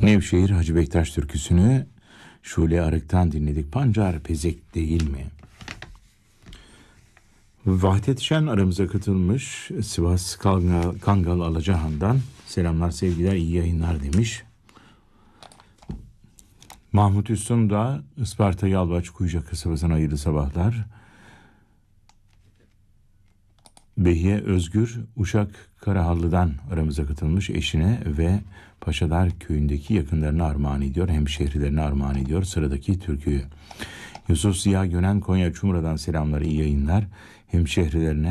Nevşehir Hacı Bektaş türküsünü Şule Arık'tan dinledik. Pancar pezek değil mi? Vahdet Şen aramıza katılmış. Sivas Kangal Alacahan'dan selamlar, sevgiler, iyi yayınlar demiş. Mahmut Üstün da Isparta Yalvaç Kuyuca kasabasına hayırlı sabahlar. Behiye Özgür Uşak Karahallı'dan aramıza katılmış, eşine ve Paşadar köyündeki yakınlarına armağan ediyor, hemşehrilerine armağan ediyor sıradaki türküyü. Yusuf Ziya Gönen Konya Çumra'dan selamları, iyi yayınlar. Hemşehrilerine